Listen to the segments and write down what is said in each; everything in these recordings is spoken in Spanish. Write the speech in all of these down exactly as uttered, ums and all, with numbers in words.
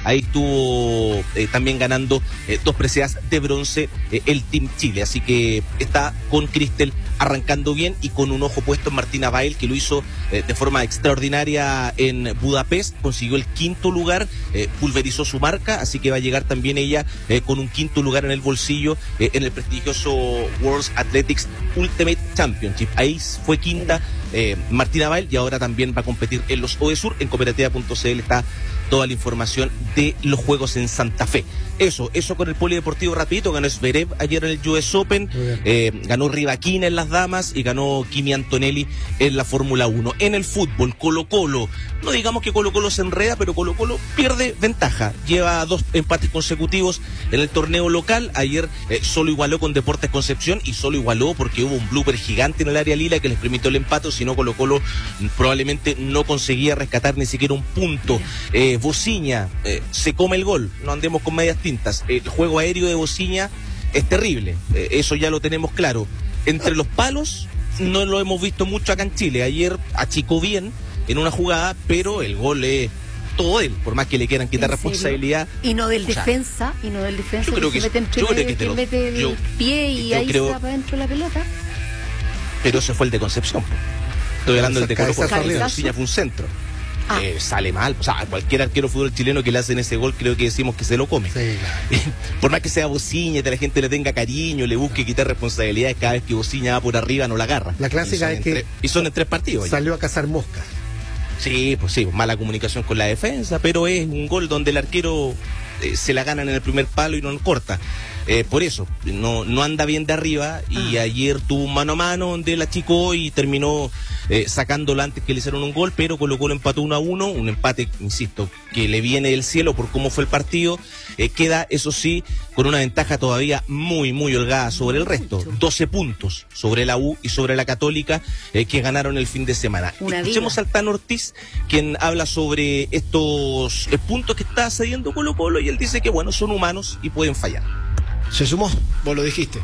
ahí estuvo eh, también ganando eh, dos preseas de bronce eh, el Team Chile, así que está con Cristel arrancando bien y con un ojo puesto en Martina Bail, que lo hizo eh, de forma extraordinaria en Budapest, consiguió el quinto lugar, eh, pulverizó su marca, así que va a llegar también ella eh, con un quinto lugar en el bolsillo eh, en el prestigioso World Athletics Ultimate Championship. Ahí fue quinta eh, Martina Bail y ahora también va a competir en los OESUR. En cooperativa punto c l está toda la información de los Juegos en Santa Fe. Eso, eso con el polideportivo rapidito. Ganó Zverev ayer en el U S Open, eh, ganó Rybakina en las damas y ganó Kimi Antonelli en la Fórmula uno. En el fútbol, Colo Colo, no digamos que Colo Colo se enreda, pero Colo Colo pierde ventaja. Lleva dos empates consecutivos en el torneo local. Ayer eh, solo igualó con Deportes Concepción y solo igualó porque hubo un blooper gigante en el área lila que les permitió el empate, si no Colo Colo probablemente no conseguía rescatar ni siquiera un punto. Eh, Bociña eh, se come el gol, no andemos con medias tintas. El juego aéreo de Bociña es terrible, eh, eso ya lo tenemos claro. Entre los palos no lo hemos visto mucho acá en Chile. Ayer achicó bien en una jugada, pero el gol es todo él, por más que le quieran quitar responsabilidad. Y no del o sea, defensa, y no del defensa, yo creo que, que, se mete entre yo creo medio, que, que lo, mete el yo, pie y yo ahí creo, se va para adentro la pelota. Pero ese fue el de Concepción. Estoy hablando del de Colo Colo. Bociña fue un centro. Ah. Eh, sale mal, o sea, a cualquier arquero fútbol chileno que le hacen ese gol, creo que decimos que se lo come. Sí, claro. Por más que sea Bociña, que la gente le tenga cariño, le busque quitar responsabilidades, cada vez que Bociña va por arriba no la agarra. La clásica es que tres, y son en tres partidos. Salió ya. a cazar moscas. Sí, pues sí, mala comunicación con la defensa, pero es un gol donde el arquero eh, se la ganan en el primer palo y no corta. Eh, por eso, no, no anda bien de arriba y ah. ayer tuvo un mano a mano donde la achicó y terminó eh, sacándola antes que le hicieron un gol, pero Colo Colo empató uno a uno, un empate, insisto, que le viene del cielo por cómo fue el partido. Eh, queda, eso sí, con una ventaja todavía muy, muy holgada sobre el resto. doce puntos sobre la U y sobre la Católica, eh, que ganaron el fin de semana. Una Escuchemos vida. al Tan Ortiz, quien habla sobre estos eh, puntos que está cediendo Colo Colo, y él dice que, bueno, son humanos y pueden fallar. Se sumó, vos lo dijiste,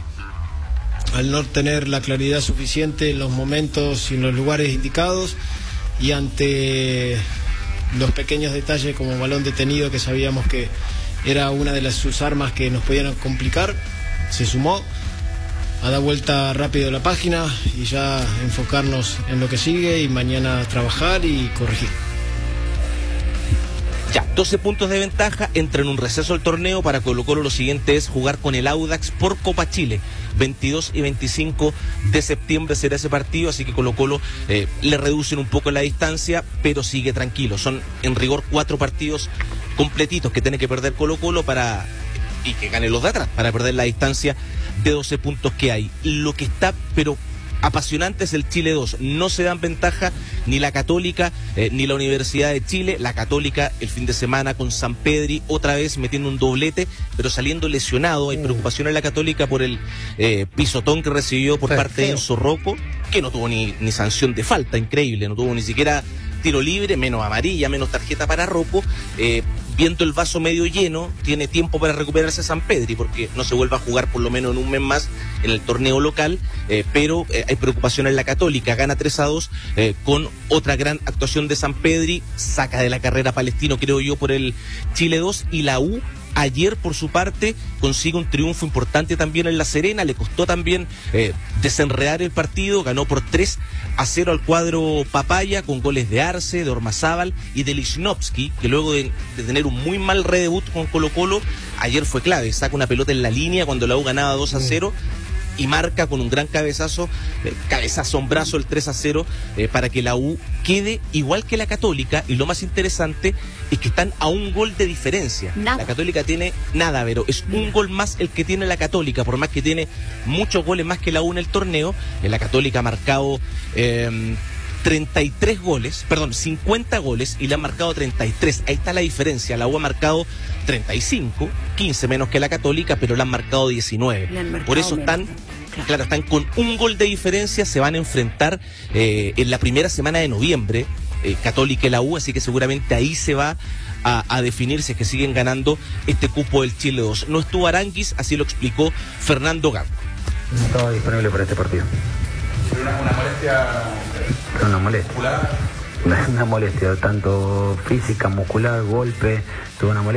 al no tener la claridad suficiente en los momentos y en los lugares indicados, y ante los pequeños detalles como balón detenido, que sabíamos que era una de las, sus armas que nos podían complicar, se sumó a dar vuelta rápido a la página y ya enfocarnos en lo que sigue y mañana trabajar y corregir. Ya, doce puntos de ventaja, entra en un receso del torneo. Para Colo Colo lo siguiente es jugar con el Audax por Copa Chile. veintidós y veinticinco de septiembre será ese partido, así que Colo Colo eh, le reducen un poco la distancia, pero sigue tranquilo. Son en rigor cuatro partidos completitos que tiene que perder Colo Colo para, y que gane los de atrás, para perder la distancia de doce puntos que hay. Lo que está, pero apasionante, es el Chile dos. No se dan ventaja ni la Católica eh, ni la Universidad de Chile. La Católica el fin de semana con San Pedri otra vez metiendo un doblete, pero saliendo lesionado. Hay preocupación en la Católica por el eh, pisotón que recibió por Feo, parte de feo. Enzo Rocco, que no tuvo ni, ni sanción de falta, increíble, no tuvo ni siquiera tiro libre, menos amarilla, menos tarjeta para Rocco. eh, Viendo el vaso medio lleno, tiene tiempo para recuperarse San Pedri, porque no se vuelve a jugar por lo menos en un mes más en el torneo local, eh, pero eh, hay preocupación en la Católica. Gana tres a dos eh, con otra gran actuación de San Pedri, saca de la carrera Palestino, creo yo, por el Chile dos, y la U ayer por su parte consigue un triunfo importante también en La Serena. Le costó también eh, desenredar el partido, ganó por tres a cero al cuadro Papaya, con goles de Arce, de Ormazábal y de Lichnowsky, que luego de, de tener un muy mal redebut con Colo Colo, ayer fue clave, saca una pelota en la línea cuando la U ganaba dos a cero y marca con un gran cabezazo, eh, cabezazo en brazo, el tres a cero, eh, para que la U quede igual que la Católica. Y lo más interesante es que están a un gol de diferencia. Nada. La Católica tiene nada, pero es un gol más el que tiene la Católica, por más que tiene muchos goles más que la U en el torneo. En la Católica ha marcado eh, treinta y tres goles, perdón, cincuenta goles, y le han marcado treinta y tres. Ahí está la diferencia. La U ha marcado treinta y cinco, quince menos que la Católica, pero le han marcado diecinueve. Le han marcado Por eso menos. están, Claro. claro, están con un gol de diferencia. Se van a enfrentar eh, en la primera semana de noviembre, eh, Católica y la U, así que seguramente ahí se va a, a definir si es que siguen ganando este cupo del Chile dos. No estuvo Aranguis, así lo explicó Fernando Gago. No estaba disponible para este partido. ¿Una, una molestia Una molestia. muscular? Una molestia, tanto física, muscular, golpe, tuve una molestia.